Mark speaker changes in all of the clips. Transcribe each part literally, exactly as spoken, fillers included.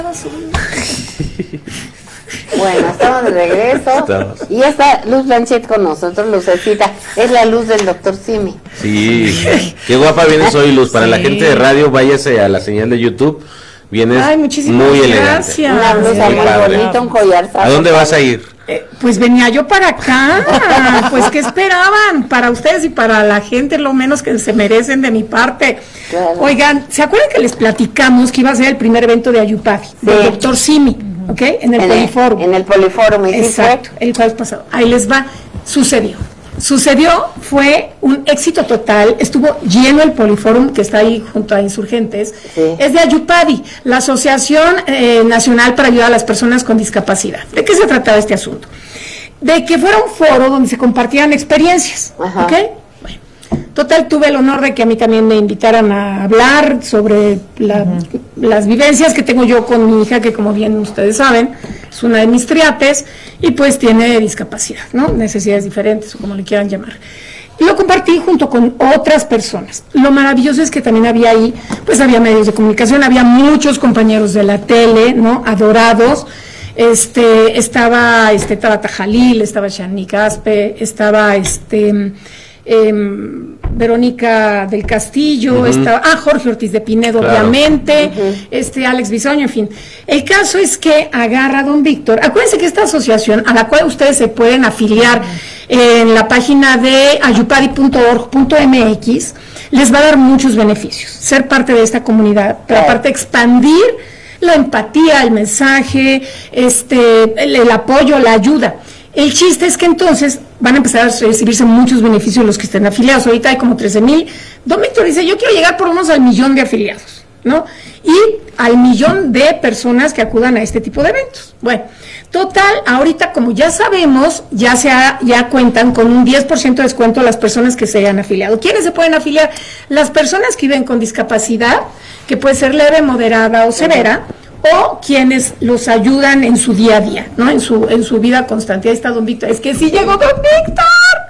Speaker 1: Bueno, estamos de regreso. Estamos. Y está Luz Blanchet con nosotros, Lucecita. Es la luz del doctor Simi.
Speaker 2: Sí, qué guapa vienes hoy, Luz. Para sí. La gente de radio, váyase a la señal de YouTube. Vienes Ay, muy elegante.
Speaker 1: Gracias. Una blusa muy bonita, un collar.
Speaker 2: ¿A dónde vas a ir?
Speaker 3: Eh, pues venía yo para acá. Pues ¿qué esperaban? Para ustedes y para la gente, lo menos que se merecen de mi parte. Claro. Oigan, ¿se acuerdan que les platicamos que iba a ser el primer evento de Ayupadi? Sí. Del doctor Simi, ¿ok? En el en Poliforum.
Speaker 1: El, en el Poliforum,
Speaker 3: exacto, el jueves pasado. Ahí les va. Sucedió. Sucedió, fue un éxito total, estuvo lleno el Poliforum, que está ahí junto a Insurgentes, sí. Es de Ayupadi, la Asociación eh, Nacional para Ayudar a las Personas con Discapacidad. ¿De qué se trataba este asunto? De que fuera un foro donde se compartieran experiencias, Ajá. ¿ok? Bueno, total, tuve el honor de que a mí también me invitaran a hablar sobre la, uh-huh. las vivencias que tengo yo con mi hija, que como bien ustedes saben, es una de mis triates, y pues tiene discapacidad, ¿no? Necesidades diferentes, o como le quieran llamar. Y lo compartí junto con otras personas. Lo maravilloso es que también había ahí, pues había medios de comunicación, había muchos compañeros de la tele, ¿no? Adorados. Este, estaba, este, Tabata Jalil, estaba Shani Caspe, estaba, este... Eh, Verónica del Castillo, uh-huh. estaba, ah, Jorge Ortiz de Pinedo, claro. obviamente, uh-huh. este, Alex Bisoño, en fin. El caso es que agarra a don Víctor. Acuérdense que esta asociación, a la cual ustedes se pueden afiliar en la página de ayupadi punto org punto m x, les va a dar muchos beneficios. Ser parte de esta comunidad, pero aparte expandir la empatía, el mensaje, este, el, el apoyo, la ayuda. El chiste es que entonces van a empezar a recibirse muchos beneficios los que estén afiliados. Ahorita hay como trece mil. Don Víctor dice, yo quiero llegar por lo menos al millón de afiliados, ¿no? Y al millón de personas que acudan a este tipo de eventos. Bueno, total, ahorita como ya sabemos, ya se ha, ya cuentan con un diez por ciento de descuento a las personas que se hayan afiliado. ¿Quiénes se pueden afiliar? Las personas que viven con discapacidad, que puede ser leve, moderada o severa, o quienes los ayudan en su día a día, ¿no? En su en su vida constante. Ahí está don Víctor. Es que sí llegó don Víctor.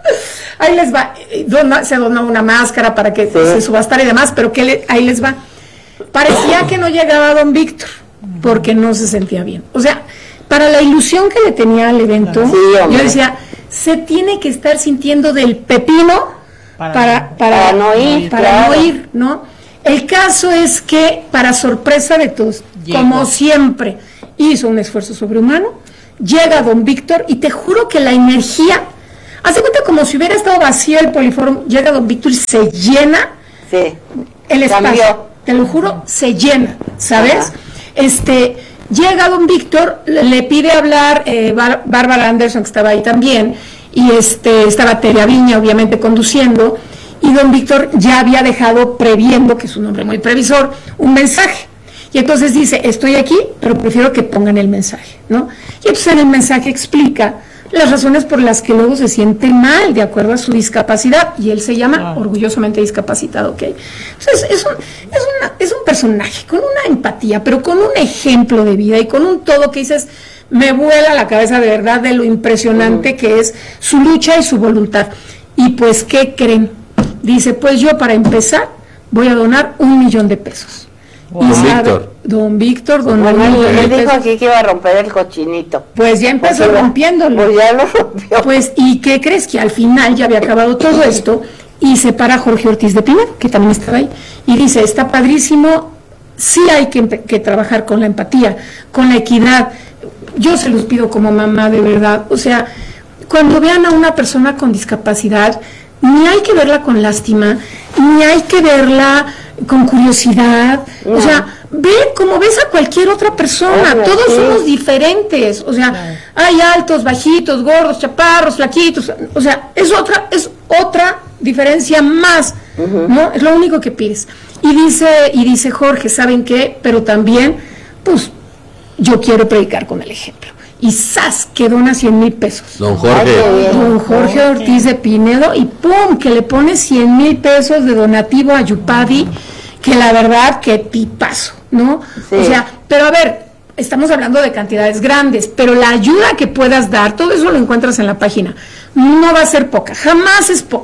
Speaker 3: Ahí les va. Dona, se donó una máscara para que sí. se subastara y demás, pero que le, ahí les va. Parecía que no llegaba don Víctor porque no se sentía bien. O sea, para la ilusión que le tenía al evento, sí, yo decía, se tiene que estar sintiendo del pepino para, para, para, para no ir, para claro. no ir, ¿no? El caso es que, para sorpresa de todos, Llegó. como siempre, hizo un esfuerzo sobrehumano, llega don Víctor, y te juro que la energía, hace cuenta como si hubiera estado vacío el Poliforum, llega don Víctor y se llena sí. el espacio, Cambió. te lo juro, se llena, ¿sabes? Ajá. Este, llega don Víctor, le pide hablar eh, Bar- Bárbara Anderson, que estaba ahí también, y este estaba Teria Viña, obviamente, conduciendo, y don Víctor ya había dejado previendo, que es un hombre muy previsor, un mensaje. Y entonces dice, estoy aquí, pero prefiero que pongan el mensaje, ¿no? Y entonces en el mensaje explica las razones por las que luego se siente mal, de acuerdo a su discapacidad, y él se llama wow. orgullosamente discapacitado, ¿ok? Entonces es un, es, una, es un personaje con una empatía, pero con un ejemplo de vida y con un todo que dices, me vuela la cabeza de verdad de lo impresionante mm. que es su lucha y su voluntad. Y pues, ¿qué creen? Dice, pues yo para empezar voy a donar un millón de pesos.
Speaker 2: Wow. Don Víctor.
Speaker 3: Don Víctor donó
Speaker 1: bueno,
Speaker 3: un millón
Speaker 1: de
Speaker 3: pesos.
Speaker 1: Él dijo aquí que iba a romper el cochinito.
Speaker 3: Pues ya empezó pues rompiéndolo.
Speaker 1: Pues ya lo rompió.
Speaker 3: Pues, ¿y qué crees? Que al final ya había acabado todo esto y se para Jorge Ortiz de Pinedo, que también estaba ahí, y dice, está padrísimo, sí hay que, que trabajar con la empatía, con la equidad. Yo se los pido como mamá, de verdad. O sea, cuando vean a una persona con discapacidad, ni hay que verla con lástima, ni hay que verla con curiosidad, no. o sea, ve como ves a cualquier otra persona, oh, todos sí. somos diferentes, o sea, no. hay altos, bajitos, gordos, chaparros, flaquitos, o sea, es otra, es otra diferencia más, uh-huh. ¿no? Es lo único que pides. Y dice, y dice Jorge, ¿saben qué? Pero también, pues, yo quiero predicar con el ejemplo. Y ¡zas! Que dona cien mil pesos.
Speaker 2: Don Jorge.
Speaker 3: Don Jorge Ortiz de Pinedo, y ¡pum! Que le pone cien mil pesos de donativo a Ayupadi, que la verdad, que tipazo, ¿no? Sí. O sea, pero a ver, estamos hablando de cantidades grandes, pero la ayuda que puedas dar, todo eso lo encuentras en la página, no va a ser poca, jamás es poca.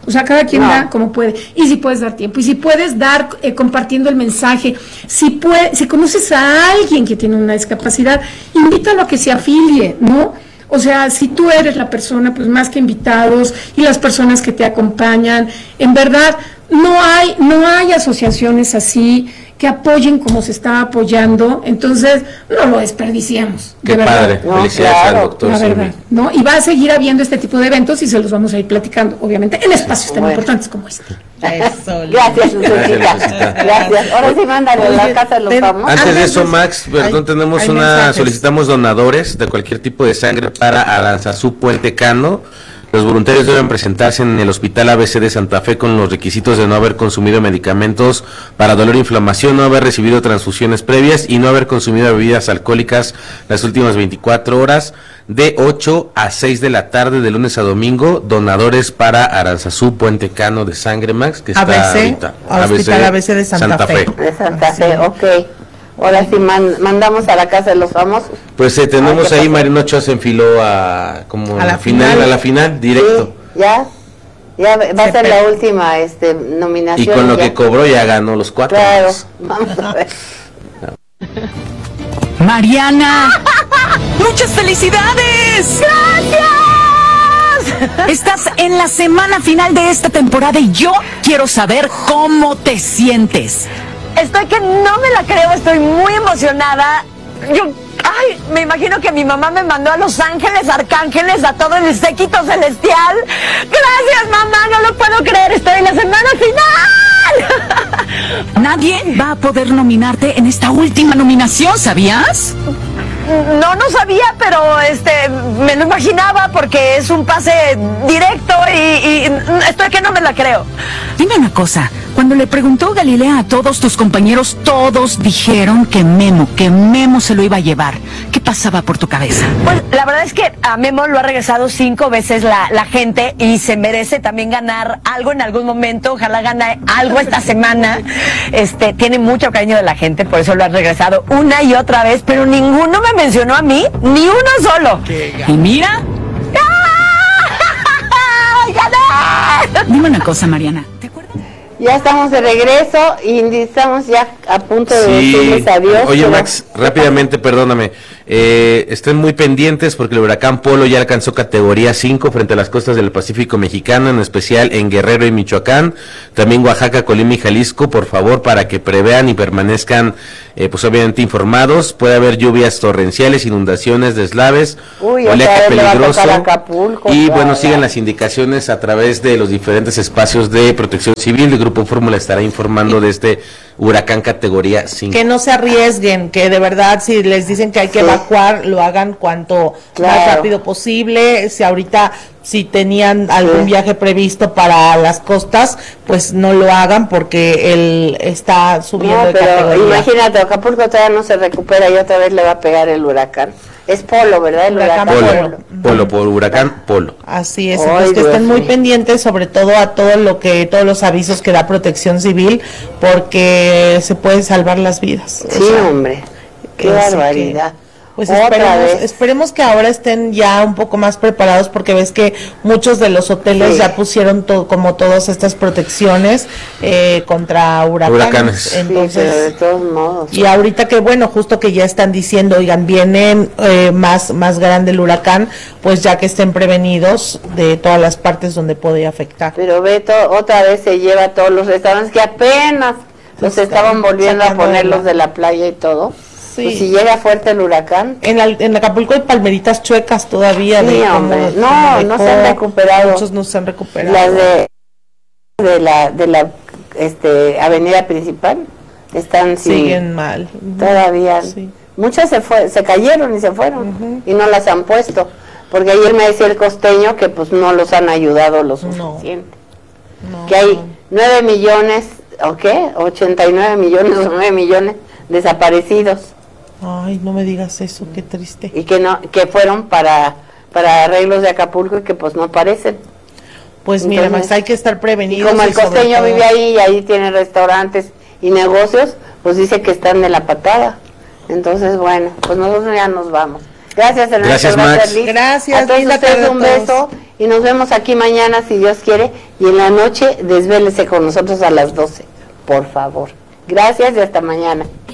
Speaker 3: O sea, cada quien no. da como puede. Y si puedes dar tiempo, y si puedes dar eh, compartiendo el mensaje, si puede, si conoces a alguien que tiene una discapacidad, invítalo a que se afilie, ¿no? O sea, si tú eres la persona, pues más que invitados y las personas que te acompañan, en verdad, no hay, no hay asociaciones así que apoyen como se está apoyando, entonces no lo desperdiciamos.
Speaker 2: Qué
Speaker 3: de
Speaker 2: padre,
Speaker 3: verdad.
Speaker 2: felicidades no, claro, al doctor.
Speaker 3: La verdad, ¿no? Y va a seguir habiendo este tipo de eventos y se los vamos a ir platicando, obviamente, en espacios tan bueno. importantes como este.
Speaker 1: Eso, gracias, Lucecita. Gracias. Ahora sí, mándale a la casa de los famosos.
Speaker 2: Antes de eso, Max, perdón, hay, tenemos hay una, mensajes. Solicitamos donadores de cualquier tipo de sangre para Aranzazú Puente Cano. Los voluntarios deben presentarse en el Hospital A B C de Santa Fe con los requisitos de no haber consumido medicamentos para dolor e inflamación, no haber recibido transfusiones previas y no haber consumido bebidas alcohólicas las últimas veinticuatro horas, de ocho a seis de la tarde de lunes a domingo. Donadores para Aranzazú Puente Cano de sangre, Max, que está
Speaker 4: A B C,
Speaker 2: ahorita.
Speaker 4: Hospital A B C de Santa, Santa Fe.
Speaker 1: Fe. De Santa Fe, ok. Ahora sí man, mandamos a la casa de los famosos.
Speaker 2: Pues eh, tenemos ahí, Marino Ochoa se enfiló a como
Speaker 4: a la
Speaker 2: final,
Speaker 4: final,
Speaker 2: a la final, directo.
Speaker 1: Sí, ya, ya va a ser la última este nominación.
Speaker 2: Y con lo
Speaker 1: ya.
Speaker 2: que cobró ya ganó los cuatro.
Speaker 1: Claro, vamos a ver.
Speaker 5: Mariana, muchas felicidades. Gracias. Estás en la semana final de esta temporada y yo quiero saber cómo te sientes.
Speaker 6: Estoy que no me la creo, estoy muy emocionada. Yo, ay, me imagino que mi mamá me mandó a los ángeles, arcángeles, a todo el séquito celestial. Gracias, mamá, no lo puedo creer, estoy en la semana final.
Speaker 5: Nadie va a poder nominarte en esta última nominación, ¿sabías?
Speaker 6: No, no sabía, pero este, me lo imaginaba porque es un pase directo y, y estoy que no me la creo.
Speaker 5: Dime una cosa, cuando le preguntó Galilea a todos tus compañeros, todos dijeron que Memo, que Memo se lo iba a llevar. ¿Qué pasaba por tu cabeza?
Speaker 6: Pues la verdad es que a Memo lo ha regresado cinco veces la, la gente y se merece también ganar algo en algún momento. Ojalá gane algo esta semana. Este, tiene mucho cariño de la gente, por eso lo ha regresado una y otra vez, pero ninguno me mencionó a mí, ni uno solo.
Speaker 5: Y mira. ¡Gané! Dime una cosa, Mariana. ¿Te acuerdas?
Speaker 1: Ya estamos de regreso y estamos ya a punto de
Speaker 2: sí.
Speaker 1: decirles adiós.
Speaker 2: Oye,
Speaker 1: pero...
Speaker 2: Max, rápidamente, perdóname. Eh, estén muy pendientes porque el huracán Polo ya alcanzó categoría cinco frente a las costas del Pacífico mexicano, en especial en Guerrero y Michoacán, también Oaxaca, Colima y Jalisco, por favor, para que prevean y permanezcan, eh, pues obviamente informados. Puede haber lluvias torrenciales, inundaciones, deslaves,
Speaker 1: Uy,
Speaker 2: oleaje peligroso.
Speaker 1: Acapulco,
Speaker 2: y
Speaker 1: ya,
Speaker 2: bueno,
Speaker 1: ya.
Speaker 2: sigan las indicaciones a través de los diferentes espacios de protección civil. El Grupo Fórmula estará informando de este huracán categoría cinco.
Speaker 4: Que no se arriesguen, que de verdad si les dicen que hay que sí. evacuar, lo hagan cuanto claro. más rápido posible. Si ahorita si tenían algún sí. viaje previsto para las costas, pues no lo hagan porque él está subiendo
Speaker 1: no,
Speaker 4: de
Speaker 1: pero
Speaker 4: categoría.
Speaker 1: Imagínate, Acapulco todavía no se recupera y otra vez le va a pegar el huracán. Es Polo, ¿verdad? El huracán,
Speaker 2: huracán
Speaker 1: Polo.
Speaker 2: Polo. Polo, por huracán Polo.
Speaker 4: Así es, entonces que estén muy pendientes, sobre todo a todo lo que, todos los avisos que da Protección Civil, porque se pueden salvar las vidas.
Speaker 1: Sí, o sea, hombre, qué barbaridad.
Speaker 4: Que, pues esperemos, esperemos que ahora estén ya un poco más preparados, porque ves que muchos de los hoteles sí. ya pusieron todo, como todas estas protecciones eh, contra huracanes.
Speaker 2: huracanes.
Speaker 4: Entonces,
Speaker 1: sí, de todos modos.
Speaker 4: Y ahorita que bueno, justo que ya están diciendo, oigan, viene eh, más, más grande el huracán, pues ya que estén prevenidos de todas las partes donde puede afectar.
Speaker 1: Pero Beto otra vez se lleva a todos los restaurantes que apenas los estaban volviendo a poner los de la playa y todo. Sí. Pues si llega fuerte el huracán.
Speaker 4: En, la, en Acapulco hay palmeritas chuecas todavía.
Speaker 1: Sí,
Speaker 4: de,
Speaker 1: hombre.
Speaker 4: Como,
Speaker 1: no,
Speaker 4: de
Speaker 1: no se han recuperado.
Speaker 4: Muchos no se han recuperado.
Speaker 1: Las de, de la, de la este, avenida principal están
Speaker 4: siguen
Speaker 1: sin,
Speaker 4: mal.
Speaker 1: Todavía.
Speaker 4: Sí.
Speaker 1: Muchas se fue, se cayeron y se fueron uh-huh. y no las han puesto. Porque ayer me decía el costeño que pues no los han ayudado lo suficiente. No. No, que hay no. nueve millones, ¿o qué? ochenta y nueve millones o nueve millones desaparecidos.
Speaker 4: Ay, no me digas eso, qué triste.
Speaker 1: Y que no, que fueron para para arreglos de Acapulco y que pues no aparecen.
Speaker 4: Pues mira, Entonces, Max, hay que estar prevenidos.
Speaker 1: Y como el costeño todo... vive ahí y ahí tiene restaurantes y negocios, pues dice que están de la patada. Entonces, bueno, pues nosotros ya nos vamos. Gracias, Ernesto.
Speaker 2: Gracias, Max.
Speaker 4: Gracias,
Speaker 1: a todos ustedes un beso y nos vemos aquí mañana si Dios quiere, y en la noche desvélese con nosotros a las doce, por favor. Gracias y hasta mañana.